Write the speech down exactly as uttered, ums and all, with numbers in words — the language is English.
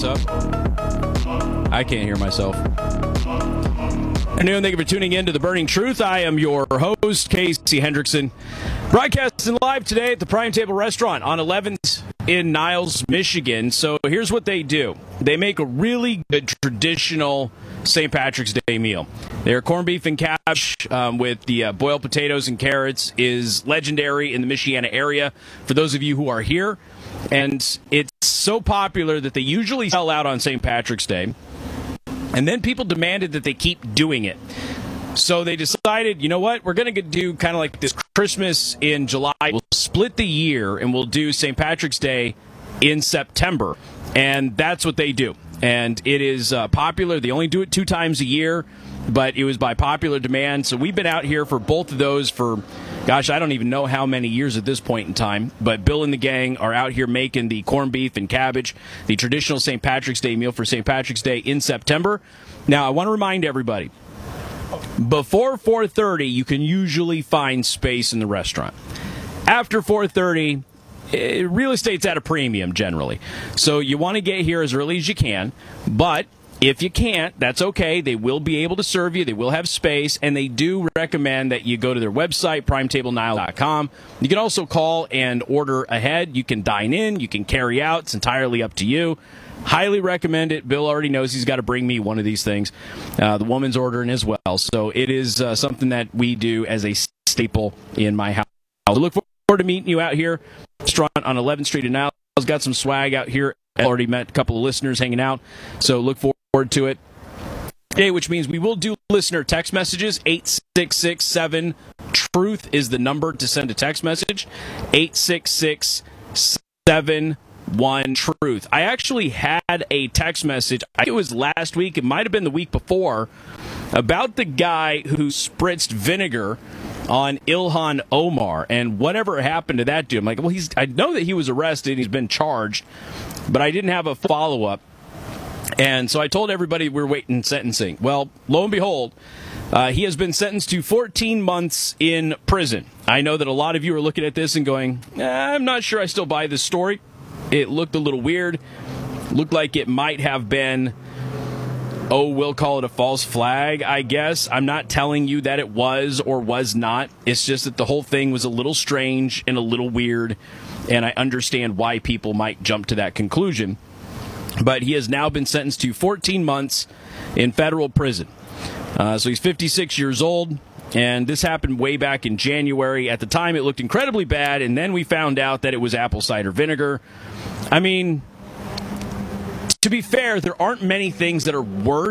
this up. I can't hear myself. Afternoon, thank you for tuning in to The Burning Truth. I am your host, Casey Hendrickson. Broadcasting live today at the Prime Table Restaurant on eleventh in Niles, Michigan. So here's what they do. They make a really good traditional Saint Patrick's Day meal. Their corned beef and cabbage um, with the uh, boiled potatoes and carrots is legendary in the Michiana area for those of you who are here. And it's so popular that they usually sell out on Saint Patrick's Day. And then people demanded that they keep doing it. So they decided, you know what, we're going to do kind of like this Christmas in July. We'll split the year and we'll do Saint Patrick's Day in September. And that's what they do. And it is uh, popular. They only do it two times a year, but it was by popular demand. So we've been out here for both of those for, gosh, I don't even know how many years at this point in time. But Bill and the gang are out here making the corned beef and cabbage, the traditional Saint Patrick's Day meal for Saint Patrick's Day in September. Now, I want to remind everybody, before four thirty, you can usually find space in the restaurant. After four thirty, eh, real estate's at a premium generally. So you want to get here as early as you can, but if you can't, that's okay. They will be able to serve you. They will have space, and they do recommend that you go to their website, prime table nile dot com. You can also call and order ahead. You can dine in. You can carry out. It's entirely up to you. Highly recommend it. Bill already knows he's got to bring me one of these things. Uh, the woman's ordering as well. So it is uh, something that we do as a staple in my house. I look forward to meeting you out here. Restaurant on eleventh Street in Niles. Got some swag out here. I already met a couple of listeners hanging out. So look forward to it. Okay, which means we will do listener text messages. eight six six seven truth is the number to send a text message. eight six six seven one truth. I actually had a text message, I think it was last week, it might have been the week before, about the guy who spritzed vinegar on Ilhan Omar and whatever happened to that dude. I'm like, well, he's I know that he was arrested, he's been charged, but I didn't have a follow-up. And so I told everybody we're waiting sentencing. Well, lo and behold, uh, he has been sentenced to fourteen months in prison. I know that a lot of you are looking at this and going, eh, I'm not sure I still buy this story. It looked a little weird. Looked like it might have been, oh, we'll call it a false flag, I guess. I'm not telling you that it was or was not. It's just that the whole thing was a little strange and a little weird, and I understand why people might jump to that conclusion. But he has now been sentenced to fourteen months in federal prison. Uh, so he's fifty-six years old, and this happened way back in January. At the time, it looked incredibly bad, and then we found out that it was apple cider vinegar. I mean, to be fair, there aren't many things that are worse